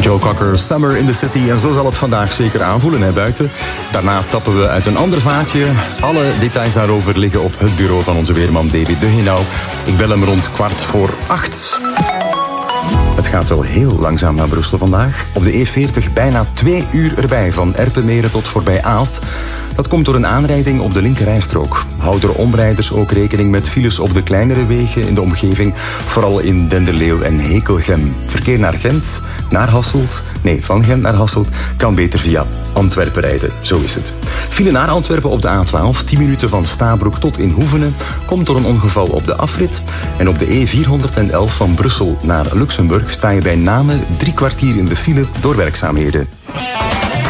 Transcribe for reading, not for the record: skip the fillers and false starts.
Joe Cocker, Summer in the City. En zo zal het vandaag zeker aanvoelen, hè, buiten. Daarna tappen we uit een ander vaatje. Alle details daarover liggen op het bureau van onze weerman David de Henau. Ik bel hem rond 7:15. Het gaat wel heel langzaam naar Brussel vandaag. Op de E40 bijna 2 uur erbij, van Erpenmeren tot voorbij Aalst. Dat komt door een aanrijding op de linkerrijstrook. Houden omrijders ook rekening met files op de kleinere wegen in de omgeving, vooral in Denderleeuw en Hekelgem. Verkeer naar Gent, naar Hasselt, van Gent naar Hasselt, kan beter via Antwerpen rijden. Zo is het. File naar Antwerpen op de A12, 10 minuten van Stabroek tot in Hoevenen, komt door een ongeval op de afrit. En op de E411 van Brussel naar Luxemburg sta je bij Namen 3 kwartier in de file door werkzaamheden.